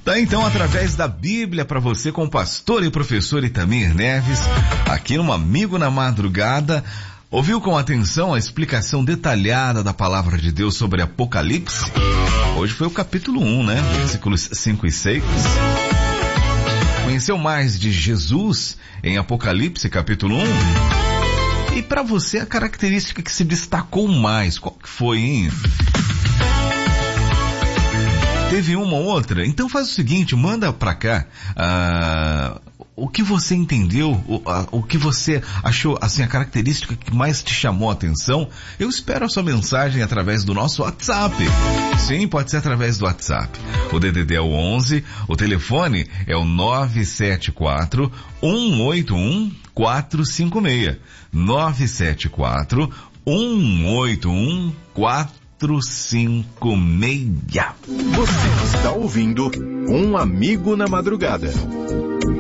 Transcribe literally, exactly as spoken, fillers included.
Tá então através da Bíblia para você com o pastor e professor Itamir Neves, aqui no Amigo na Madrugada. Ouviu com atenção a explicação detalhada da palavra de Deus sobre Apocalipse? Hoje foi o capítulo um, né? Versículos cinco e seis. Conheceu mais de Jesus em Apocalipse, capítulo um? E para você a característica que se destacou mais, qual que foi, hein? Teve uma ou outra? Então faz o seguinte, manda pra cá uh, o que você entendeu, o, uh, o que você achou, assim, a característica que mais te chamou a atenção. Eu espero a sua mensagem através do nosso WhatsApp. Sim, pode ser através do WhatsApp. O D D D é o onze, o telefone é o nove sete quatro, um oito um, quatro cinco seis. nove sete quatro, um oito um, quatro cinco seis. Você está ouvindo Um Amigo na Madrugada.